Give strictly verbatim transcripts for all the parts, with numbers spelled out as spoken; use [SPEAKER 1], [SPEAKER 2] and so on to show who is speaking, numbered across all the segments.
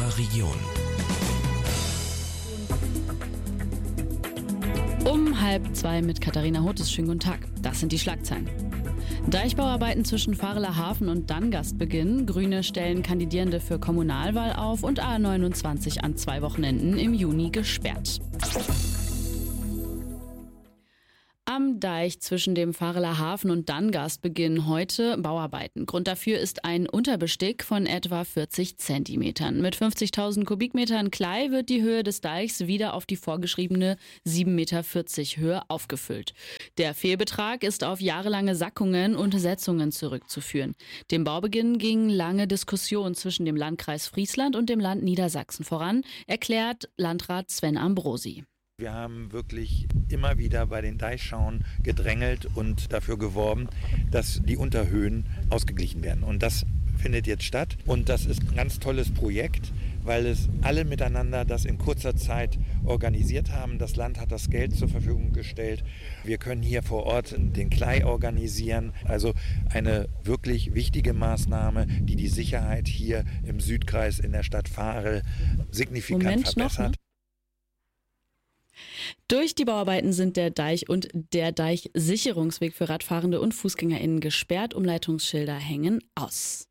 [SPEAKER 1] unserer Region.
[SPEAKER 2] Um halb zwei mit Katharina Hotes. Schönen guten Tag. Das sind die Schlagzeilen. Deichbauarbeiten zwischen Vareler Hafen und Dangast beginnen. Grüne stellen Kandidierende für Kommunalwahl auf und A neunundzwanzig an zwei Wochenenden im Juni gesperrt. Am Deich zwischen dem Vareler Hafen und Dangast beginnen heute Bauarbeiten. Grund dafür ist ein Unterbestick von etwa vierzig Zentimetern. Mit fünfzigtausend Kubikmetern Klei wird die Höhe des Deichs wieder auf die vorgeschriebene sieben Meter vierzig Höhe aufgefüllt. Der Fehlbetrag ist auf jahrelange Sackungen und Setzungen zurückzuführen. Dem Baubeginn gingen lange Diskussionen zwischen dem Landkreis Friesland und dem Land Niedersachsen voran, erklärt Landrat Sven Ambrosi.
[SPEAKER 3] Wir haben wirklich immer wieder bei den Deichschauen gedrängelt und dafür geworben, dass die Unterhöhen ausgeglichen werden. Und das findet jetzt statt. Und das ist ein ganz tolles Projekt, weil es alle miteinander das in kurzer Zeit organisiert haben. Das Land hat das Geld zur Verfügung gestellt. Wir können hier vor Ort den Klei organisieren. Also eine wirklich wichtige Maßnahme, die die Sicherheit hier im Südkreis in der Stadt Varel signifikant
[SPEAKER 2] Moment
[SPEAKER 3] verbessert.
[SPEAKER 2] Noch, ne? Durch die Bauarbeiten sind der Deich und der Deichsicherungsweg für Radfahrende und FußgängerInnen gesperrt. Umleitungsschilder hängen aus.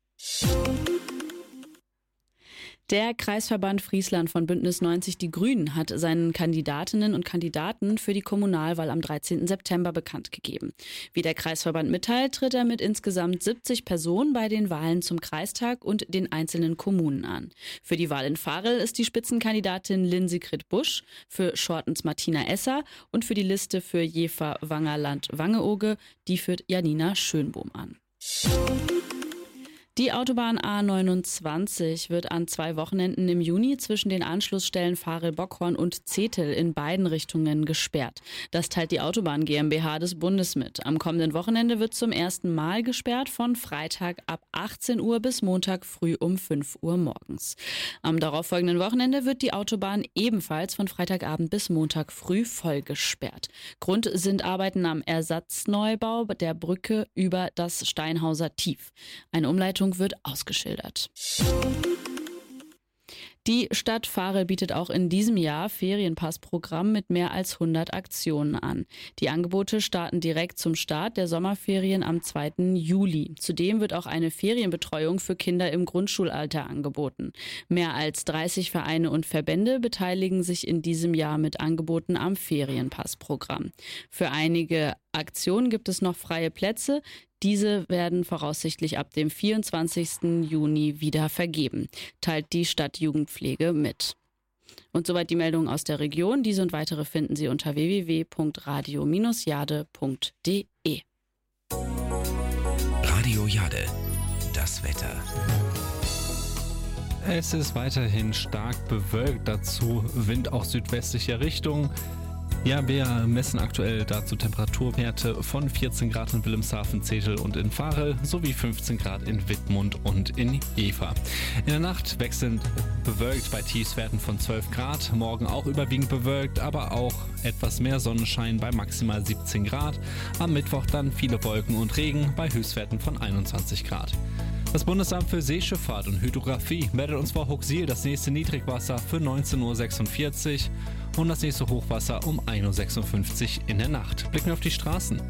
[SPEAKER 2] Der Kreisverband Friesland von Bündnis neunzig Die Grünen hat seinen Kandidatinnen und Kandidaten für die Kommunalwahl am dreizehnten September bekannt gegeben. Wie der Kreisverband mitteilt, tritt er mit insgesamt siebzig Personen bei den Wahlen zum Kreistag und den einzelnen Kommunen an. Für die Wahl in Varel ist die Spitzenkandidatin Lynn Sigrid Busch, für Schortens Martina Esser und für die Liste für Jever-Wangerland-Wangeoge, die führt Janina Schönbohm an. Die Autobahn A neunundzwanzig wird an zwei Wochenenden im Juni zwischen den Anschlussstellen Varel-Bockhorn und Zetel in beiden Richtungen gesperrt. Das teilt die Autobahn GmbH des Bundes mit. Am kommenden Wochenende wird zum ersten Mal gesperrt, von Freitag ab achtzehn Uhr bis Montag früh um fünf Uhr morgens. Am darauffolgenden Wochenende wird die Autobahn ebenfalls von Freitagabend bis Montag früh voll gesperrt. Grund sind Arbeiten am Ersatzneubau der Brücke über das Steinhauser Tief. Eine Umleitung wird ausgeschildert. Die Stadt Varel bietet auch in diesem Jahr Ferienpassprogramm mit mehr als hundert Aktionen an. Die Angebote starten direkt zum Start der Sommerferien am zweiten Juli. Zudem wird auch eine Ferienbetreuung für Kinder im Grundschulalter angeboten. Mehr als dreißig Vereine und Verbände beteiligen sich in diesem Jahr mit Angeboten am Ferienpassprogramm. Für einige Aktionen gibt es noch freie Plätze. Diese werden voraussichtlich ab dem vierundzwanzigsten Juni wieder vergeben, teilt die Stadtjugendpflege mit. Und soweit die Meldungen aus der Region. Diese und weitere finden Sie unter w w w punkt radio Bindestrich jade punkt de.
[SPEAKER 1] Radio Jade, das Wetter.
[SPEAKER 4] Es ist weiterhin stark bewölkt, dazu Wind aus südwestlicher Richtung. Ja, wir messen aktuell dazu Temperaturwerte von vierzehn Grad in Wilhelmshaven, Zetel und in Varel sowie fünfzehn Grad in Wittmund und in Jever. In der Nacht wechselnd bewölkt bei Tiefstwerten von zwölf Grad, morgen auch überwiegend bewölkt, aber auch etwas mehr Sonnenschein bei maximal siebzehn Grad. Am Mittwoch dann viele Wolken und Regen bei Höchstwerten von einundzwanzig Grad. Das Bundesamt für Seeschifffahrt und Hydrographie meldet uns vor Huxil das nächste Niedrigwasser für neunzehn Uhr sechsundvierzig und das nächste Hochwasser um ein Uhr sechsundfünfzig in der Nacht. Blicken wir auf die Straßen.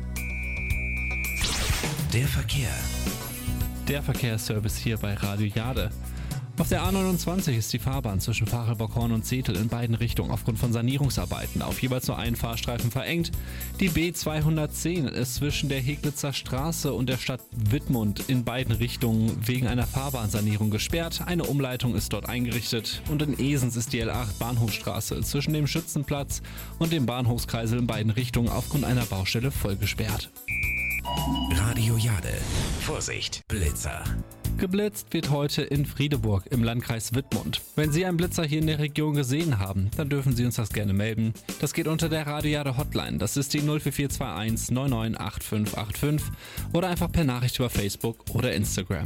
[SPEAKER 1] Der Verkehr.
[SPEAKER 4] Der Verkehrsservice hier bei Radio Jade. Auf der A neunundzwanzig ist die Fahrbahn zwischen Varel-Bockhorn und Zetel in beiden Richtungen aufgrund von Sanierungsarbeiten auf jeweils nur einen Fahrstreifen verengt. Die B zweihundertzehn ist zwischen der Heglitzer Straße und der Stadt Wittmund in beiden Richtungen wegen einer Fahrbahnsanierung gesperrt. Eine Umleitung ist dort eingerichtet. Und in Esens ist die L acht Bahnhofstraße zwischen dem Schützenplatz und dem Bahnhofskreisel in beiden Richtungen aufgrund einer Baustelle voll gesperrt.
[SPEAKER 1] Radio Jade. Vorsicht, Blitzer.
[SPEAKER 4] Geblitzt wird heute in Friedeburg im Landkreis Wittmund. Wenn Sie einen Blitzer hier in der Region gesehen haben, dann dürfen Sie uns das gerne melden. Das geht unter der Radio Jade Hotline. Das ist die null vier vier zwei eins neun neun acht fünf acht fünf oder einfach per Nachricht über Facebook oder Instagram.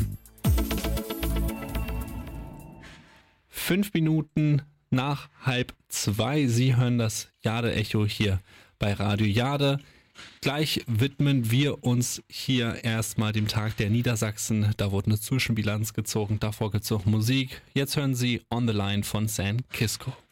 [SPEAKER 4] Fünf Minuten nach halb zwei. Sie hören das Jade-Echo hier bei Radio Jade. Gleich widmen wir uns hier erstmal dem Tag der Niedersachsen. Da wurde eine Zwischenbilanz gezogen, davor gibt es noch Musik. Jetzt hören Sie On the Line von San Kisco.